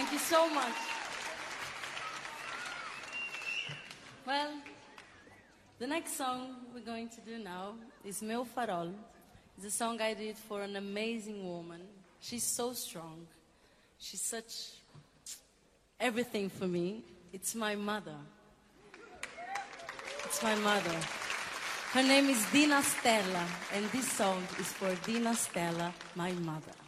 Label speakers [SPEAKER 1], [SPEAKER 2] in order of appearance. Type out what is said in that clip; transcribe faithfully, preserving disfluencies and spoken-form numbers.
[SPEAKER 1] Thank you so much. Well, the next song we're going to do now is Meu Farol. It's a song I did for an amazing woman. She's so strong. She's such everything for me. It's my mother. It's my mother. Her name is Dina Stella, and this song is for Dina Stella, my mother.